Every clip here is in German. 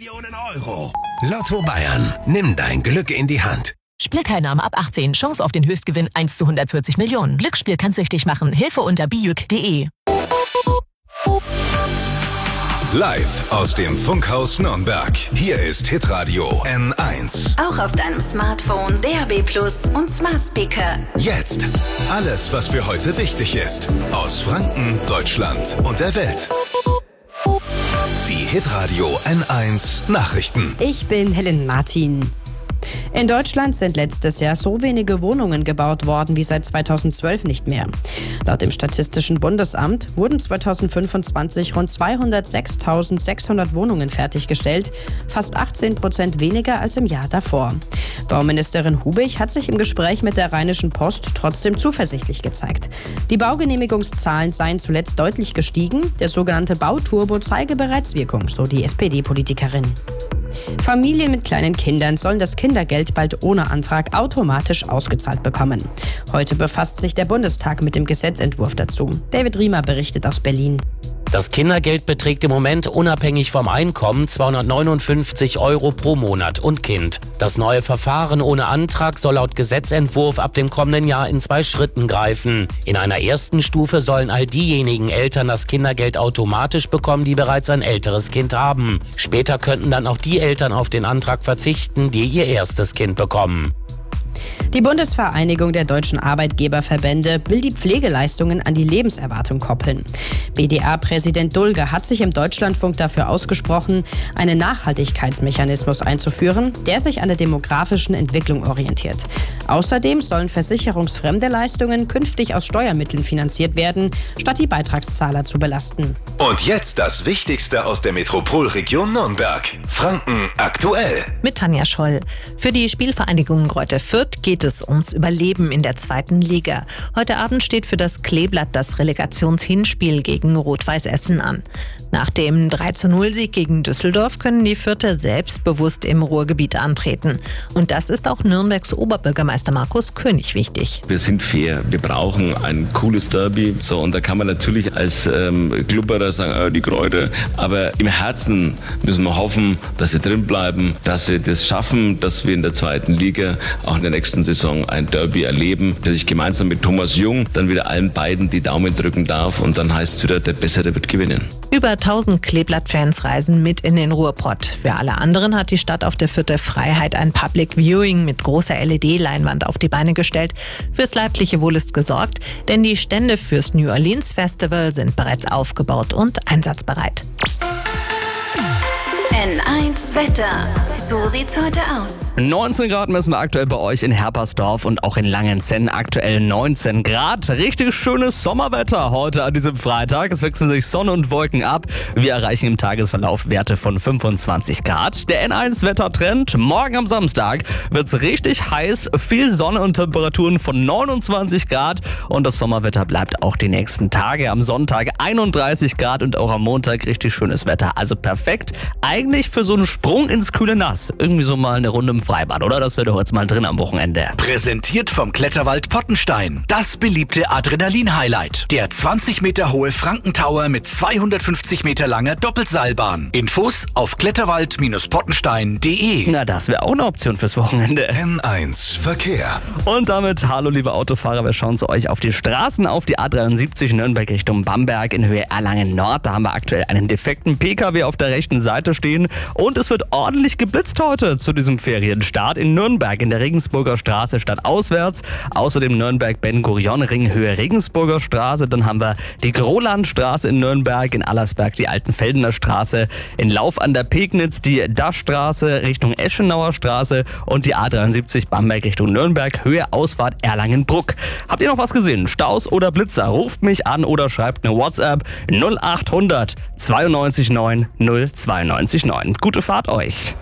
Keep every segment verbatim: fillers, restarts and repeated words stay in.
Millionen Euro. Lotto Bayern, nimm dein Glück in die Hand. Spielteilnahme ab achtzehn. Chance auf den Höchstgewinn eins zu hundertvierzig Millionen. Glücksspiel kann süchtig machen. Hilfe unter bijuk punkt de. Live aus dem Funkhaus Nürnberg. Hier ist Hitradio N eins. Auch auf deinem Smartphone, D A B Plus und Smart Speaker. Jetzt alles, was für heute wichtig ist. Aus Franken, Deutschland und der Welt. Die Hitradio N eins Nachrichten. Ich bin Helen Martin. In Deutschland sind letztes Jahr so wenige Wohnungen gebaut worden wie seit zweitausendzwölf nicht mehr. Laut dem Statistischen Bundesamt wurden zweitausendfünfundzwanzig rund zweihundertsechstausendsechshundert Wohnungen fertiggestellt, fast achtzehn Prozent weniger als im Jahr davor. Bauministerin Hubig hat sich im Gespräch mit der Rheinischen Post trotzdem zuversichtlich gezeigt. Die Baugenehmigungszahlen seien zuletzt deutlich gestiegen, der sogenannte Bauturbo zeige bereits Wirkung, so die S P D-Politikerin. Familien mit kleinen Kindern sollen das Kindergeld bald ohne Antrag automatisch ausgezahlt bekommen. Heute befasst sich der Bundestag mit dem Gesetzentwurf dazu. David Riemer berichtet aus Berlin. Das Kindergeld beträgt im Moment unabhängig vom Einkommen zweihundertneunundfünfzig Euro pro Monat und Kind. Das neue Verfahren ohne Antrag soll laut Gesetzentwurf ab dem kommenden Jahr in zwei Schritten greifen. In einer ersten Stufe sollen all diejenigen Eltern das Kindergeld automatisch bekommen, die bereits ein älteres Kind haben. Später könnten dann auch die Eltern auf den Antrag verzichten, die ihr erstes Kind bekommen. Die Bundesvereinigung der deutschen Arbeitgeberverbände will die Pflegeleistungen an die Lebenserwartung koppeln. B D A-Präsident Dulge hat sich im Deutschlandfunk dafür ausgesprochen, einen Nachhaltigkeitsmechanismus einzuführen, der sich an der demografischen Entwicklung orientiert. Außerdem sollen versicherungsfremde Leistungen künftig aus Steuermitteln finanziert werden, statt die Beitragszahler zu belasten. Und jetzt das Wichtigste aus der Metropolregion Nürnberg. Franken aktuell. Mit Tanja Scholl. Für die Spielvereinigung Greuther Fürth geht es ums Überleben in der zweiten Liga. Heute Abend steht für das Kleeblatt das Relegationshinspiel gegen Rot-Weiß Essen an. Nach dem drei zu null Sieg gegen Düsseldorf können die Fürther selbstbewusst im Ruhrgebiet antreten. Und das ist auch Nürnbergs Oberbürgermeister Markus König wichtig. Wir sind fair, wir brauchen ein cooles Derby. So, und da kann man natürlich als ähm, Klubberer sagen, äh, die Kräuter. Aber im Herzen müssen wir hoffen, dass sie drin bleiben, dass wir das schaffen, dass wir in der zweiten Liga auch in der nächsten Saison ein Derby erleben, dass ich gemeinsam mit Thomas Jung dann wieder allen beiden die Daumen drücken darf und dann heißt es wieder, der Bessere wird gewinnen. Über tausend Kleeblatt-Fans reisen mit in den Ruhrpott. Für alle anderen hat die Stadt auf der Fürther Freiheit ein Public Viewing mit großer L E D-Leinwand auf die Beine gestellt. Fürs leibliche Wohl ist gesorgt, denn die Stände fürs New Orleans Festival sind bereits aufgebaut und einsatzbereit. N eins Wetter. So sieht's heute aus. neunzehn Grad messen wir aktuell bei euch in Herpersdorf und auch in Langenzenn. Aktuell neunzehn Grad. Richtig schönes Sommerwetter heute an diesem Freitag. Es wechseln sich Sonne und Wolken ab. Wir erreichen im Tagesverlauf Werte von fünfundzwanzig Grad. Der N eins Wettertrend. Morgen am Samstag wird's richtig heiß. Viel Sonne und Temperaturen von neunundzwanzig Grad. Und das Sommerwetter bleibt auch die nächsten Tage. Am Sonntag einunddreißig Grad und auch am Montag richtig schönes Wetter. Also perfekt. Eigentlich für so einen Sprung ins kühle Nass. Irgendwie so mal eine Runde im Freibad, oder? Das wäre doch jetzt mal drin am Wochenende. Präsentiert vom Kletterwald Pottenstein. Das beliebte Adrenalin-Highlight. Der zwanzig Meter hohe Frankentower mit zweihundertfünfzig Meter langer Doppelseilbahn. Infos auf kletterwald pottenstein punkt de. Na, das wäre auch eine Option fürs Wochenende. N eins Verkehr. Und damit, hallo liebe Autofahrer, wir schauen zu euch auf die Straßen, auf die A dreiundsiebzig Nürnberg Richtung Bamberg in Höhe Erlangen Nord. Da haben wir aktuell einen defekten P K W auf der rechten Seite stehen. Und es wird ordentlich geblitzt heute zu diesem Ferienstart in Nürnberg in der Regensburger Straße stadtauswärts. Außerdem Nürnberg-Ben-Gurion-Ring Höhe Regensburger Straße. Dann haben wir die Grolandstraße in Nürnberg, in Allersberg die Altenfeldener Straße, in Lauf an der Pegnitz die Daschstraße Richtung Eschenauer Straße und die A dreiundsiebzig Bamberg Richtung Nürnberg Höhe Ausfahrt Erlangen-Bruck. Habt ihr noch was gesehen? Staus oder Blitzer? Ruft mich an oder schreibt eine WhatsApp null achthundert zweiundneunzig neun null zweiundneunzig neun. Gute Fahrt euch.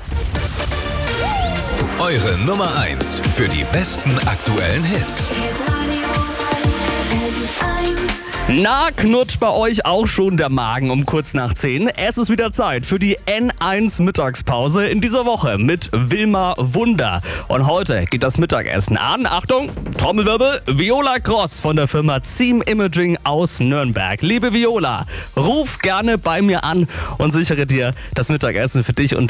Eure Nummer eins für die besten aktuellen Hits. Na, knurrt bei euch auch schon der Magen um kurz nach zehn? Es ist wieder Zeit für die N eins Mittagspause in dieser Woche mit Wilma Wunder. Und heute geht das Mittagessen an, Achtung, Trommelwirbel, Viola Cross von der Firma Team Imaging aus Nürnberg. Liebe Viola, ruf gerne bei mir an und sichere dir das Mittagessen für dich und